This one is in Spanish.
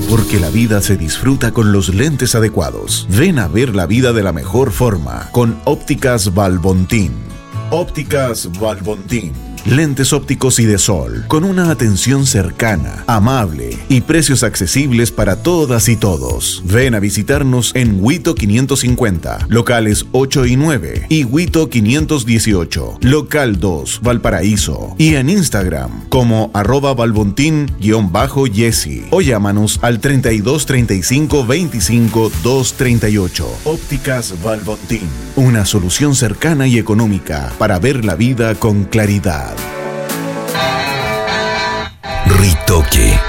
porque la vida se disfruta con los lentes adecuados. Ven a ver la vida de la mejor forma con Ópticas Valbontín. Ópticas Valbontín. Lentes ópticos y de sol, con una atención cercana, amable y precios accesibles para todas y todos. Ven a visitarnos en Huito 550, locales 8 y 9, y Huito 518, local 2, Valparaíso, y en Instagram como @valbontin_Yesi, o llámanos al 32 35 25 238. Ópticas Valbontín, una solución cercana y económica para ver la vida con claridad. Ritoque.